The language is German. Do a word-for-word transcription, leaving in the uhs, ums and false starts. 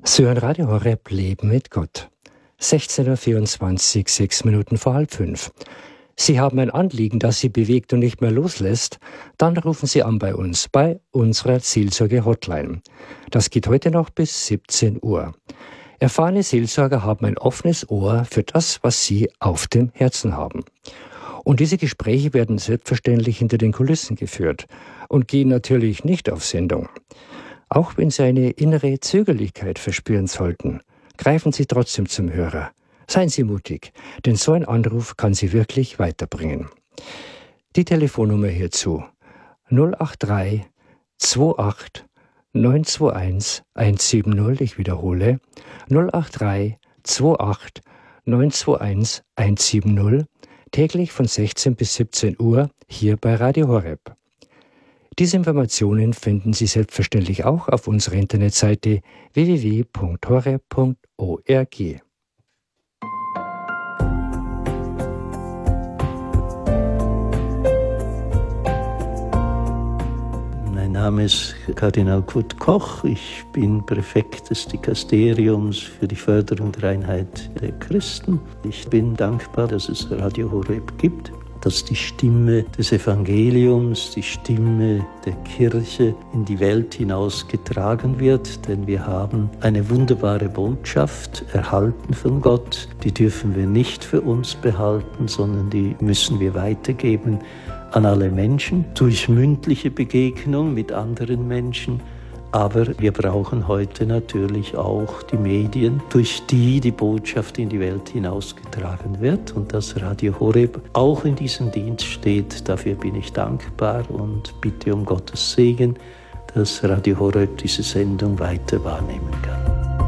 Sie hören Radio Horeb Leben mit Gott. sechzehn Uhr vierundzwanzig, sechs Minuten vor halb fünf. Sie haben ein Anliegen, das Sie bewegt und nicht mehr loslässt? Dann rufen Sie an bei uns, bei unserer Seelsorge-Hotline. Das geht heute noch bis siebzehn Uhr. Erfahrene Seelsorger haben ein offenes Ohr für das, was Sie auf dem Herzen haben. Und diese Gespräche werden selbstverständlich hinter den Kulissen geführt und gehen natürlich nicht auf Sendung. Auch wenn Sie eine innere Zögerlichkeit verspüren sollten, greifen Sie trotzdem zum Hörer. Seien Sie mutig, denn so ein Anruf kann Sie wirklich weiterbringen. Die Telefonnummer hierzu null acht drei zwei acht neun zwei eins eins sieben null, ich wiederhole, null acht drei zwei acht neun zwei eins eins sieben null, täglich von sechzehn bis siebzehn Uhr hier bei Radio Horeb. Diese Informationen finden Sie selbstverständlich auch auf unserer Internetseite w w w punkt horeb punkt org. Mein Name ist Kardinal Kurt Koch. Ich bin Präfekt des Dikasteriums für die Förderung der Einheit der Christen. Ich bin dankbar, dass es Radio Horeb gibt, dass die Stimme des Evangeliums, die Stimme der Kirche in die Welt hinaus getragen wird, denn wir haben eine wunderbare Botschaft erhalten von Gott. Die dürfen wir nicht für uns behalten, sondern die müssen wir weitergeben an alle Menschen, durch mündliche Begegnung mit anderen Menschen. Aber wir brauchen heute natürlich auch die Medien, durch die die Botschaft in die Welt hinausgetragen wird. Und dass Radio Horeb auch in diesem Dienst steht, dafür bin ich dankbar und bitte um Gottes Segen, dass Radio Horeb diese Sendung weiter wahrnehmen